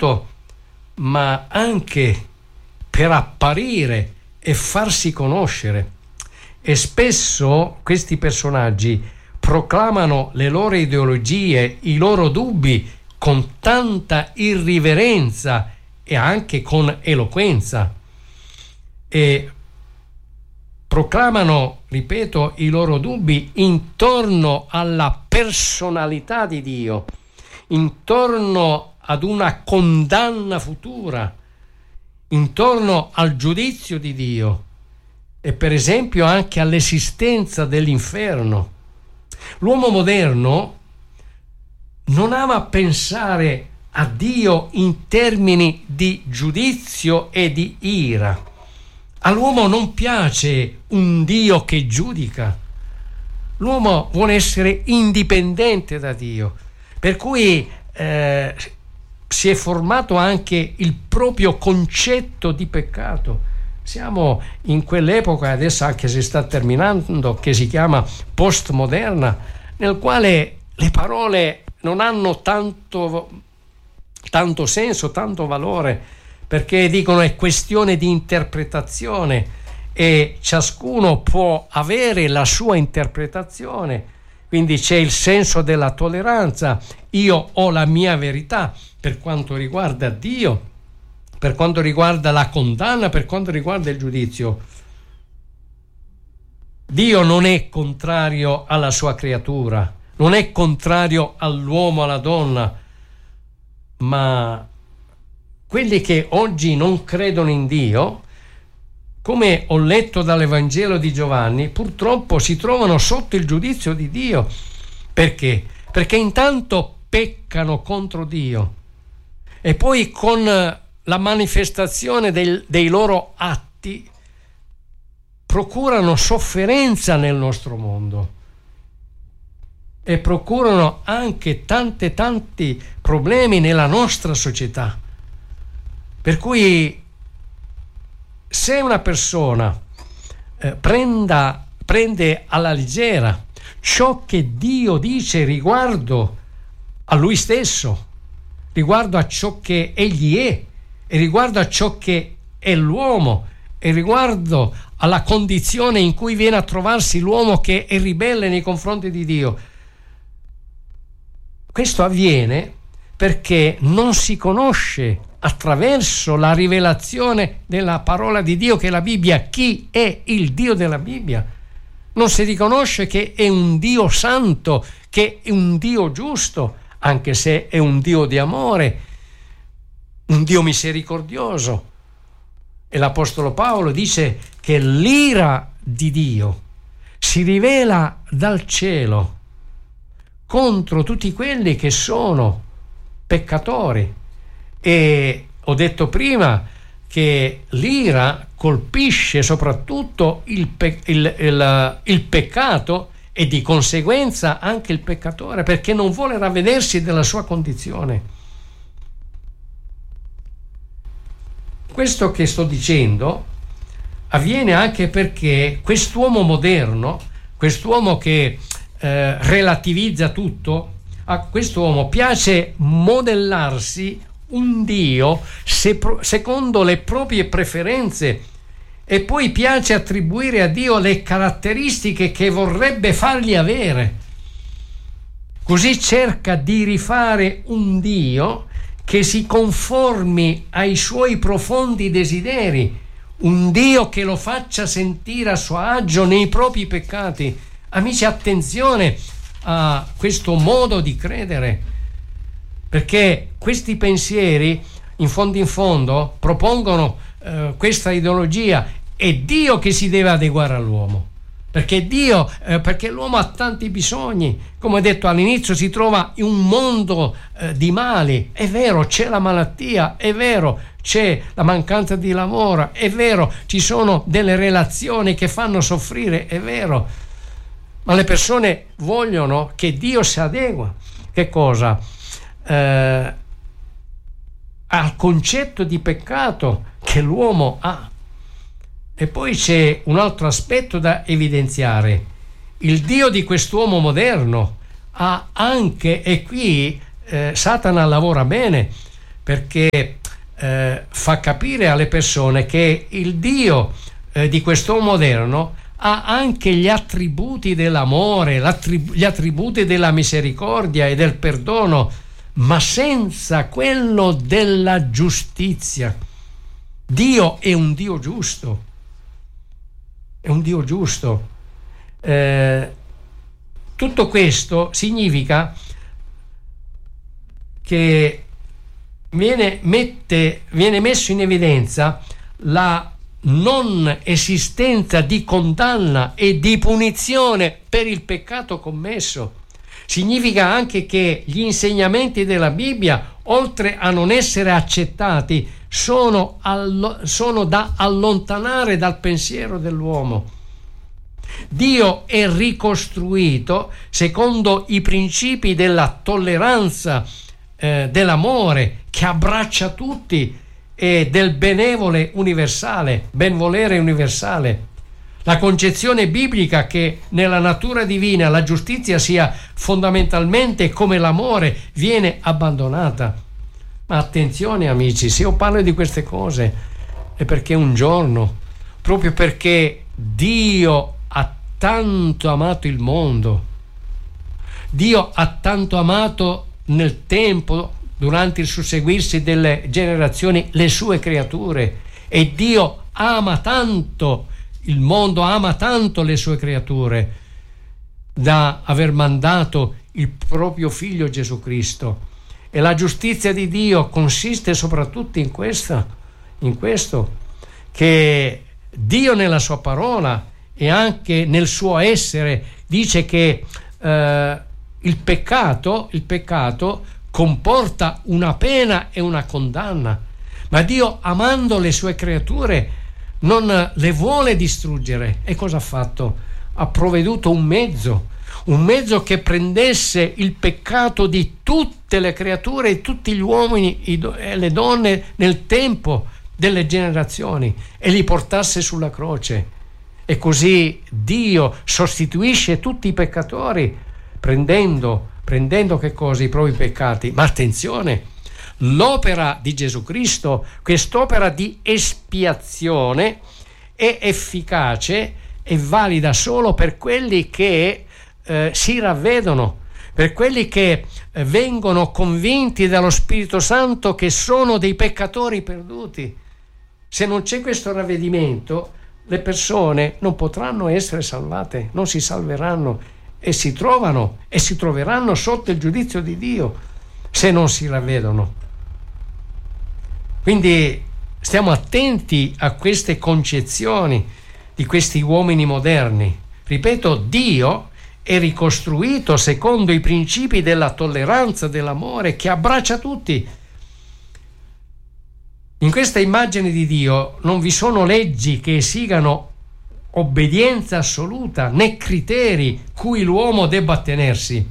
soprattutto, ma anche per apparire e farsi conoscere. E spesso questi personaggi proclamano le loro ideologie, i loro dubbi con tanta irriverenza e anche con eloquenza, e proclamano, ripeto, i loro dubbi intorno alla personalità di Dio, intorno ad una condanna futura, intorno al giudizio di Dio e per esempio anche all'esistenza dell'inferno. L'uomo moderno non ama pensare a Dio in termini di giudizio e di ira. All'uomo non piace un Dio che giudica. L'uomo vuole essere indipendente da Dio, per cui si è formato anche il proprio concetto di peccato. Siamo in quell'epoca, adesso anche si sta terminando, che si chiama postmoderna, nel quale le parole non hanno tanto senso, tanto valore, perché dicono è questione di interpretazione e ciascuno può avere la sua interpretazione. Quindi c'è il senso della tolleranza. Io ho la mia verità per quanto riguarda Dio, per quanto riguarda la condanna, per quanto riguarda il giudizio. Dio non è contrario alla sua creatura, non è contrario all'uomo, alla donna, ma quelli che oggi non credono in Dio, come ho letto dall'Evangelo di Giovanni, purtroppo si trovano sotto il giudizio di Dio. Perché? Perché intanto peccano contro Dio e poi con la manifestazione dei loro atti procurano sofferenza nel nostro mondo e procurano anche tanti problemi nella nostra società. Per cui se una persona prende alla leggera ciò che Dio dice riguardo a lui stesso, riguardo a ciò che egli è, e riguardo a ciò che è l'uomo, e riguardo alla condizione in cui viene a trovarsi l'uomo che è ribelle nei confronti di Dio, questo avviene perché non si conosce attraverso la rivelazione della parola di Dio, che è la Bibbia, chi è il Dio della Bibbia. Non si riconosce che è un Dio santo, che è un Dio giusto, anche se è un Dio di amore, un Dio misericordioso. E l'Apostolo Paolo dice che l'ira di Dio si rivela dal cielo contro tutti quelli che sono peccatori. E ho detto prima che l'ira colpisce soprattutto il peccato e di conseguenza anche il peccatore, perché non vuole ravvedersi della sua condizione. Questo che sto dicendo avviene anche perché quest'uomo moderno, quest'uomo che relativizza tutto, a quest'uomo piace modellarsi un Dio secondo le proprie preferenze e poi piace attribuire a Dio le caratteristiche che vorrebbe fargli avere. Così cerca di rifare un Dio che si conformi ai suoi profondi desideri, un Dio che lo faccia sentire a suo agio nei propri peccati. Amici, attenzione a questo modo di credere, perché questi pensieri in fondo propongono questa ideologia. È Dio che si deve adeguare all'uomo, perché l'uomo ha tanti bisogni. Come ho detto all'inizio, si trova in un mondo di mali. È vero, c'è la malattia, è vero, c'è la mancanza di lavoro, è vero, ci sono delle relazioni che fanno soffrire, è vero, ma le persone vogliono che Dio si adegua. Che cosa? Al concetto di peccato che l'uomo ha. E poi c'è un altro aspetto da evidenziare. Il Dio di quest'uomo moderno ha anche, e qui Satana lavora bene, perché fa capire alle persone che il Dio di quest'uomo moderno ha anche gli attributi dell'amore, gli attributi della misericordia e del perdono, ma senza quello della giustizia. Dio è un Dio giusto, è un Dio giusto. Tutto questo significa che viene messo in evidenza la non esistenza di condanna e di punizione per il peccato commesso. Significa anche che gli insegnamenti della Bibbia, oltre a non essere accettati, sono da allontanare dal pensiero dell'uomo. Dio è ricostruito secondo i principi della tolleranza, dell'amore che abbraccia tutti e del benvolere universale. La concezione biblica che nella natura divina la giustizia sia fondamentalmente come l'amore viene abbandonata. Ma attenzione amici, se io parlo di queste cose è perché un giorno, proprio perché Dio ha tanto amato il mondo, Dio ha tanto amato nel tempo, durante il susseguirsi delle generazioni, le sue creature, e Dio ama tanto il mondo, ama tanto le sue creature da aver mandato il proprio figlio Gesù Cristo. E la giustizia di Dio consiste soprattutto in questo, che Dio nella sua parola e anche nel suo essere dice che il peccato comporta una pena e una condanna, ma Dio, amando le sue creature, non le vuole distruggere. E cosa ha fatto? Ha provveduto un mezzo che prendesse il peccato di tutte le creature e tutti gli uomini e le donne nel tempo delle generazioni e li portasse sulla croce. E così Dio sostituisce tutti i peccatori prendendo che cosa? I propri peccati. Ma attenzione, l'opera di Gesù Cristo, quest'opera di espiazione, è efficace e valida solo per quelli che si ravvedono, per quelli che vengono convinti dallo Spirito Santo che sono dei peccatori perduti. Se non c'è questo ravvedimento, le persone non potranno essere salvate, non si salveranno e si troveranno sotto il giudizio di Dio se non si ravvedono. Quindi stiamo attenti a queste concezioni di questi uomini moderni. Ripeto, Dio è ricostruito secondo i principi della tolleranza, dell'amore che abbraccia tutti. In questa immagine di Dio non vi sono leggi che esigano obbedienza assoluta, né criteri cui l'uomo debba attenersi.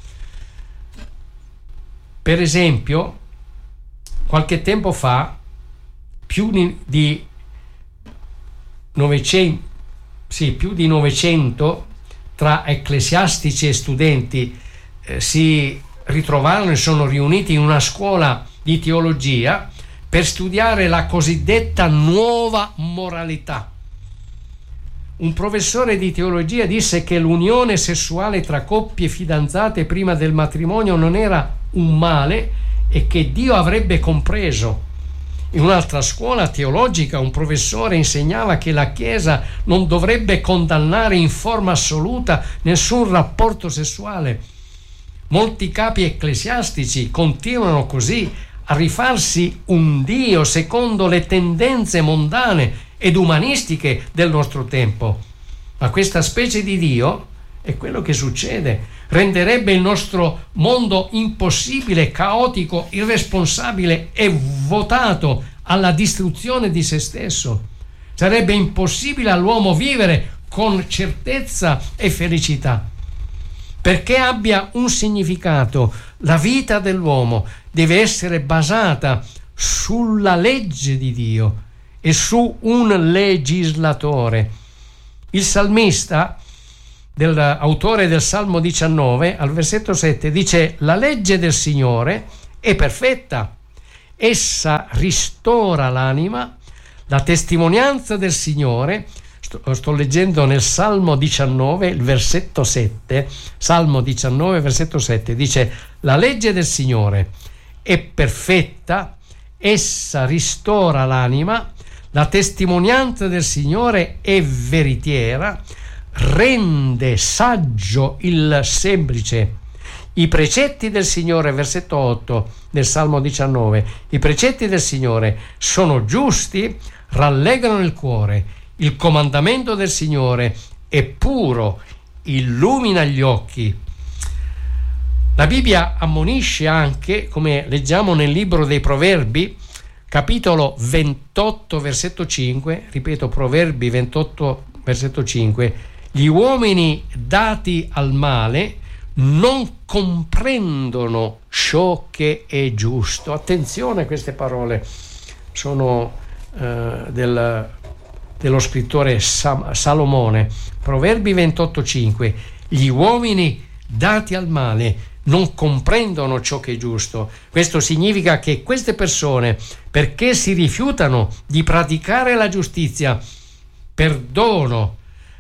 Per esempio, qualche tempo fa, più di 900 tra ecclesiastici e studenti si ritrovarono e sono riuniti in una scuola di teologia per studiare la cosiddetta nuova moralità. Un professore di teologia disse che l'unione sessuale tra coppie fidanzate prima del matrimonio non era un male e che Dio avrebbe compreso. In un'altra scuola teologica un professore insegnava che la Chiesa non dovrebbe condannare in forma assoluta nessun rapporto sessuale. Molti capi ecclesiastici continuano così a rifarsi un Dio secondo le tendenze mondane ed umanistiche del nostro tempo. Ma questa specie di Dio è quello che succede. Renderebbe il nostro mondo impossibile, caotico, irresponsabile e votato alla distruzione di se stesso. Sarebbe impossibile all'uomo vivere con certezza e felicità. Perché abbia un significato, la vita dell'uomo deve essere basata sulla legge di Dio e su un legislatore. Il salmista, autore del Salmo 19, al versetto 7, dice: la legge del Signore è perfetta essa ristora l'anima, la testimonianza del Signore. Sto leggendo nel Salmo 19, il versetto 7, Salmo 19, versetto 7, dice: la legge del Signore è perfetta, essa ristora l'anima, la testimonianza del Signore è veritiera, rende saggio il semplice. I precetti del Signore, versetto 8 del Salmo 19, i precetti del Signore sono giusti, rallegrano il cuore. Il comandamento del Signore è puro, illumina gli occhi. La Bibbia ammonisce anche, come leggiamo nel libro dei Proverbi, capitolo 28, versetto 5, ripeto, Proverbi 28, versetto 5, gli uomini dati al male non comprendono ciò che è giusto. Attenzione, queste parole sono dello scrittore Salomone. Proverbi 28:5. Gli uomini dati al male non comprendono ciò che è giusto. Questo significa che queste persone, perché si rifiutano di praticare la giustizia, perdono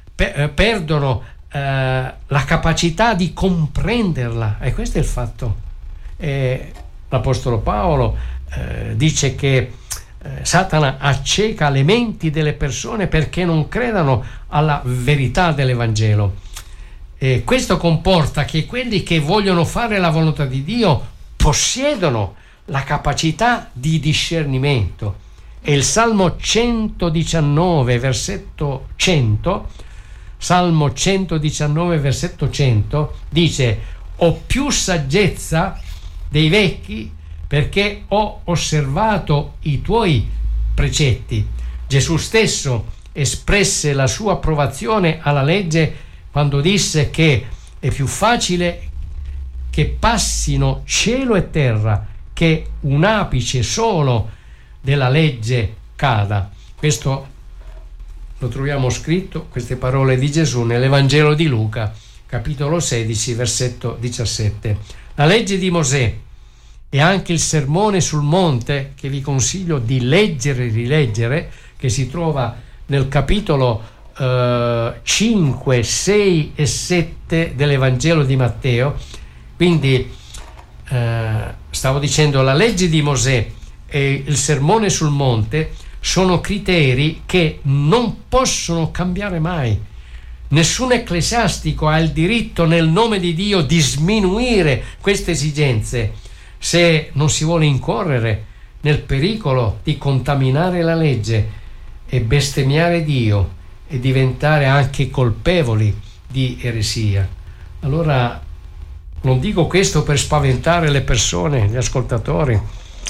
la capacità di comprenderla, e questo è il fatto. L'Apostolo Paolo dice che Satana acceca le menti delle persone perché non credano alla verità dell'Evangelo. Questo comporta che quelli che vogliono fare la volontà di Dio possiedono la capacità di discernimento. E il Salmo 119, versetto 100, Salmo 119, versetto 100, dice: ho più saggezza dei vecchi perché ho osservato i tuoi precetti. Gesù stesso espresse la sua approvazione alla legge quando disse che è più facile che passino cielo e terra che un apice solo della legge cada. Questo lo troviamo scritto, queste parole di Gesù, nell'Evangelo di Luca, capitolo 16, versetto 17. La legge di Mosè e anche il sermone sul monte, che vi consiglio di leggere e rileggere, che si trova nel capitolo 5, 6 e 7 dell'Evangelo di Matteo. Quindi stavo dicendo, la legge di Mosè e il sermone sul monte sono criteri che non possono cambiare mai. Nessun ecclesiastico ha il diritto nel nome di Dio di sminuire queste esigenze, se non si vuole incorrere nel pericolo di contaminare la legge e bestemmiare Dio e diventare anche colpevoli di eresia. Allora, non dico questo per spaventare le persone, gli ascoltatori.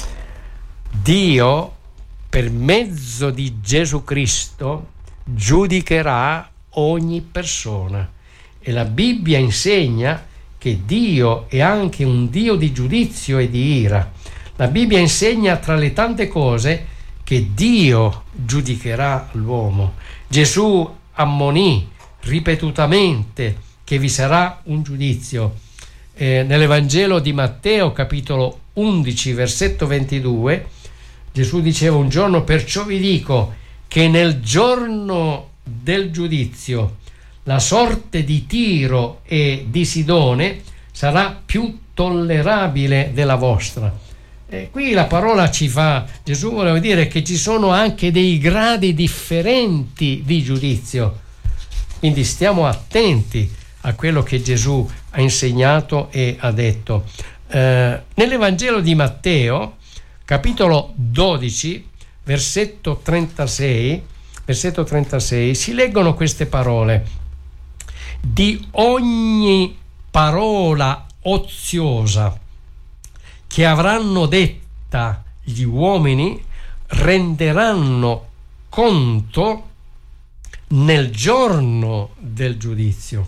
Dio, per mezzo di Gesù Cristo, giudicherà ogni persona, e la Bibbia insegna che Dio è anche un Dio di giudizio e di ira. La Bibbia insegna, tra le tante cose, che Dio giudicherà l'uomo. Gesù ammonì ripetutamente che vi sarà un giudizio. Nell'Evangelo di Matteo, capitolo 11, versetto 22, Gesù diceva un giorno: perciò vi dico che nel giorno del giudizio la sorte di Tiro e di Sidone sarà più tollerabile della vostra. Qui la parola Gesù voleva dire che ci sono anche dei gradi differenti di giudizio, quindi stiamo attenti a quello che Gesù ha insegnato e ha detto. Nell'Evangelo di Matteo, capitolo 12, versetto 36, si leggono queste parole: di ogni parola oziosa che avranno detta gli uomini renderanno conto nel giorno del giudizio.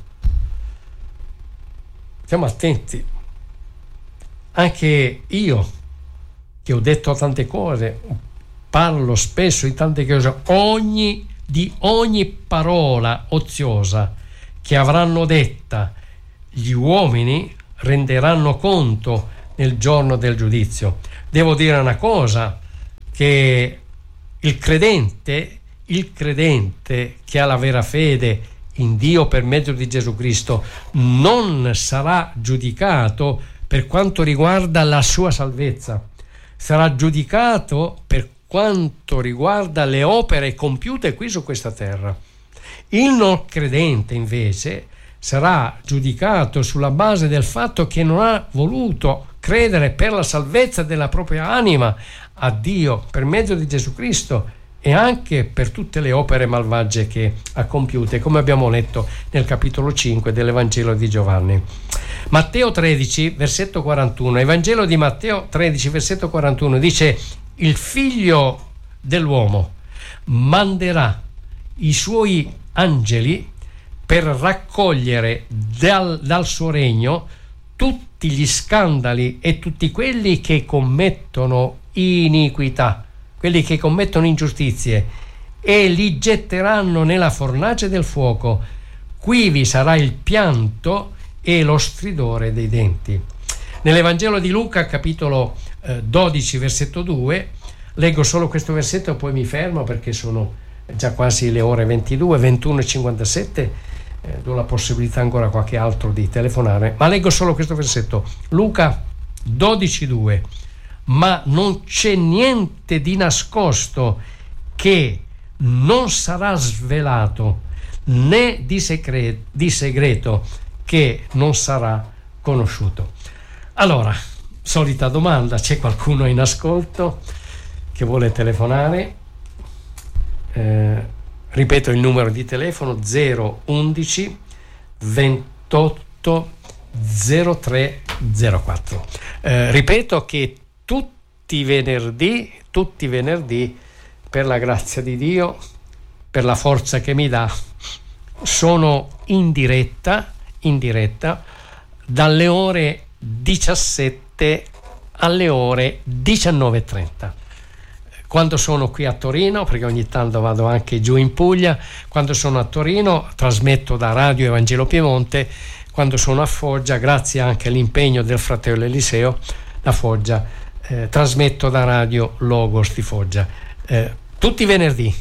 Stiamo attenti. Anche io, che ho detto tante cose, parlo spesso di tante cose, di ogni parola oziosa che avranno detta gli uomini renderanno conto nel giorno del giudizio. Devo dire una cosa, che il credente che ha la vera fede in Dio per mezzo di Gesù Cristo non sarà giudicato per quanto riguarda la sua salvezza, sarà giudicato per quanto riguarda le opere compiute qui su questa terra. Il non credente invece sarà giudicato sulla base del fatto che non ha voluto credere per la salvezza della propria anima a Dio per mezzo di Gesù Cristo, e anche per tutte le opere malvagie che ha compiute, come abbiamo letto nel capitolo 5 dell'Evangelo di Giovanni. Matteo 13, versetto 41. Evangelo di Matteo 13, versetto 41 dice: il figlio dell'uomo manderà i suoi angeli per raccogliere dal suo regno tutti gli scandali e tutti quelli che commettono iniquità, quelli che commettono ingiustizie, e li getteranno nella fornace del fuoco. Qui vi sarà il pianto e lo stridore dei denti. Nell'Evangelo di Luca, capitolo 12, versetto 2, leggo solo questo versetto e poi mi fermo perché sono già quasi le ore 22, 21:57, do la possibilità ancora a qualche altro di telefonare, ma leggo solo questo versetto. Luca 12:2. Ma non c'è niente di nascosto che non sarà svelato, né di segreto che non sarà conosciuto. Allora, solita domanda: c'è qualcuno in ascolto che vuole telefonare? Ripeto il numero di telefono: 011 28 0304. Ripeto che tutti i venerdì, per la grazia di Dio, per la forza che mi dà, sono in diretta dalle ore 17 alle ore 19:30. Quando sono qui a Torino, perché ogni tanto vado anche giù in Puglia, quando sono a Torino trasmetto da Radio Evangelo Piemonte, quando sono a Foggia, grazie anche all'impegno del fratello Eliseo, a Foggia trasmetto da Radio Logos di Foggia. Tutti i venerdì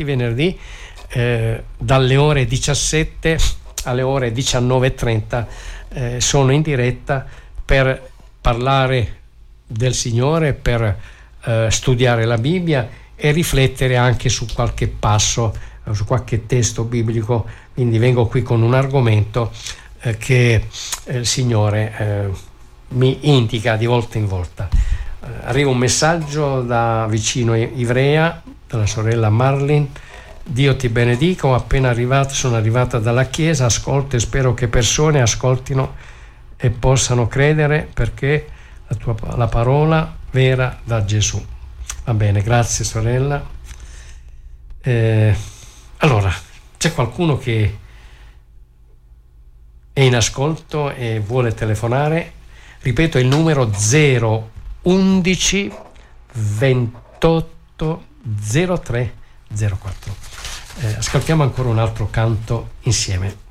dalle ore 17 alle ore 19:30 sono in diretta per parlare del Signore, per studiare la Bibbia e riflettere anche su qualche passo, su qualche testo biblico. Quindi vengo qui con un argomento che il Signore mi indica di volta in volta. Arriva un messaggio da vicino Ivrea, dalla sorella Marlin. Dio ti benedico, sono arrivata dalla chiesa, ascolto e spero che persone ascoltino e possano credere, perché la parola vera da Gesù. Va bene, grazie sorella. Allora, c'è qualcuno che è in ascolto e vuole telefonare? Ripeto il numero: 011 28 0304. Ascoltiamo ancora un altro canto insieme.